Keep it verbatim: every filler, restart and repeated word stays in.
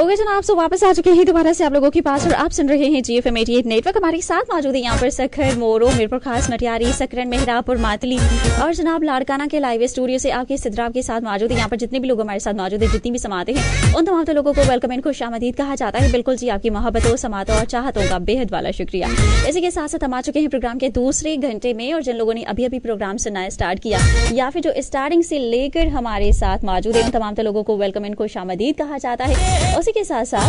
Okay जनाब, सो वापस आ चुके हैं दोबारा से आप लोगों के पास और आप सुन रहे हैं जी एफ एम अठासी नेटवर्क। हमारे साथ मौजूद है यहाँ पर सखर, मोरो, मीरपुर खास, मटियारी, सकरन, मेहरापुर, मातली और जनाब लाड़काना के लाइव स्टूडियो से आपके सिद्रा के साथ मौजूद है। यहाँ पर जितने भी लोग हमारे साथ मौजूद है, जितनी भी समाते हैं, उन तमाम लोगों को वेलकम एंड खुशामदीद कहा जाता है। बिल्कुल जी, आपकी मोहब्बतों, समातों और चाहतों का बेहद वाला शुक्रिया। इसी के साथ साथ हम आ चुके हैं प्रोग्राम के दूसरे घंटे में और जिन लोगों ने अभी अभी प्रोग्राम सुनना स्टार्ट किया या फिर जो स्टार्टिंग से लेकर हमारे साथ मौजूद है, उन तमाम लोगों को वेलकम एंड खुशामदीद कहा जाता है। उसी के साथ साथ